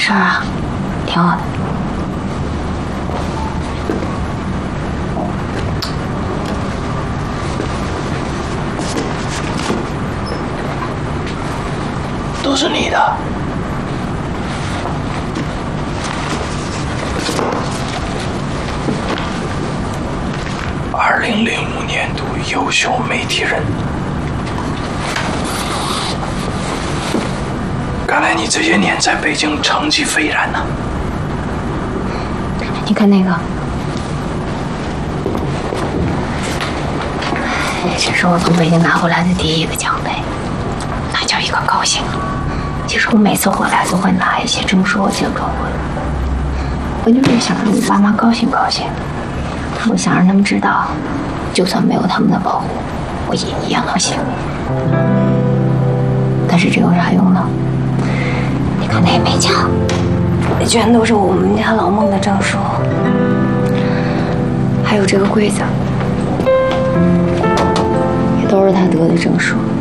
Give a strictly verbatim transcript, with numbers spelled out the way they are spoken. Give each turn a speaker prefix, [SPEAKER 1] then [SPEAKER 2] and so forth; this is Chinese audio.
[SPEAKER 1] 事儿啊，挺好的。
[SPEAKER 2] 都是你的。二零零五年度优秀媒体人。看来你这些年在北京成绩斐然呢。
[SPEAKER 1] 你看那个，这是我从北京拿回来的第一个奖杯，那叫一个高兴。其实我每次回来都会拿一些证书和奖状回来，我就是想让我爸妈高兴高兴，我想让他们知道，就算没有他们的保护，我也一样高兴。但是这有啥用呢？你看那杯奖，全都是我们家老孟的证书，还有这个柜子，也都是他得的证书。